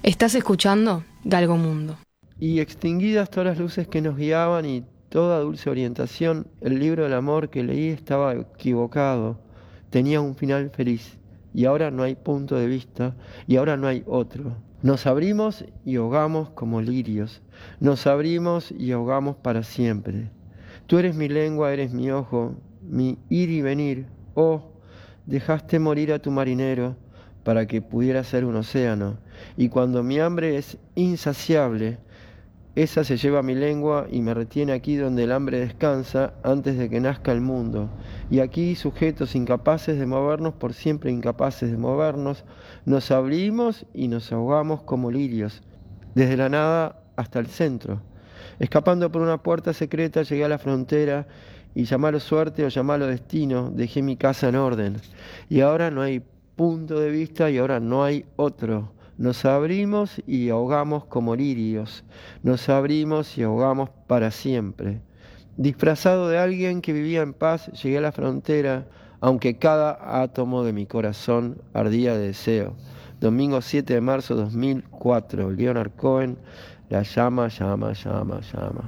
Estás escuchando Galgo Mundo. Y extinguidas todas las luces que nos guiaban y toda dulce orientación, el libro del amor que leí estaba equivocado. Tenía un final feliz. Y ahora no hay punto de vista, y ahora no hay otro. Nos abrimos y ahogamos como lirios. Nos abrimos y ahogamos para siempre. Tú eres mi lengua, eres mi ojo, mi ir y venir. Oh, dejaste morir a tu marinero para que pudiera ser un océano. Y cuando mi hambre es insaciable, esa se lleva mi lengua y me retiene aquí donde el hambre descansa antes de que nazca el mundo. Y aquí, sujetos incapaces de movernos, por siempre incapaces de movernos, nos abrimos y nos ahogamos como lirios, desde la nada hasta el centro. Escapando por una puerta secreta llegué a la frontera y llamalo suerte o llamalo destino, dejé mi casa en orden. Y ahora no hay punto de vista y ahora no hay otro. Nos abrimos y ahogamos como lirios. Nos abrimos y ahogamos para siempre. Disfrazado de alguien que vivía en paz, llegué a la frontera, aunque cada átomo de mi corazón ardía de deseo. Domingo 7 de marzo 2004, Leonard Cohen, la llama, llama, llama, llama.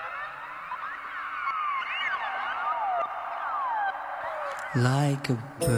Like a bird.